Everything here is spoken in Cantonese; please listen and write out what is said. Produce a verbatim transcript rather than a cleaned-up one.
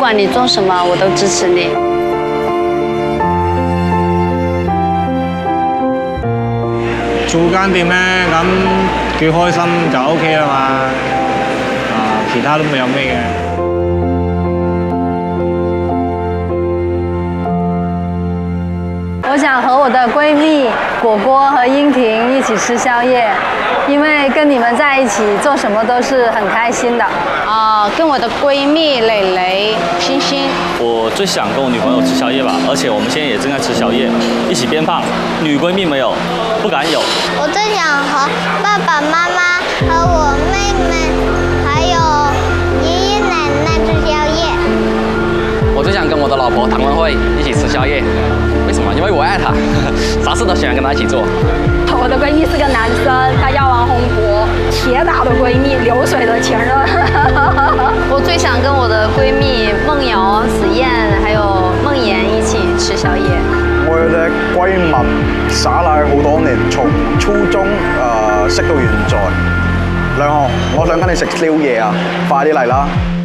管你做什么，我都支持你。 做間店咧，咁佢開心就 O K 啦嘛。啊，其他都冇有咩嘅。 我想和我的闺蜜果果和英婷一起吃宵夜，因为跟你们在一起做什么都是很开心的。 啊、跟我的闺蜜蕾蕾、欣欣， 我最想跟我女朋友吃宵夜吧，而且我们现在也正在吃宵夜，一起变胖。女闺蜜没有，不敢有。 我最想和爸爸妈妈和我妹妹还有爷爷奶奶吃宵夜。 我最想跟我的老婆唐文慧一起吃宵夜。 为什么？因为我爱他，啥事都喜欢跟他一起做。 我的闺蜜是个男生，他叫王洪博，铁打的闺蜜，流水的前任。 我最想跟我的闺蜜梦瑶、子燕还有梦妍一起吃宵夜。 我有隻閨蜜耍賴好多年，從初中誒、呃、識到現在。兩號，我想跟你食宵夜啊！快啲嚟啦！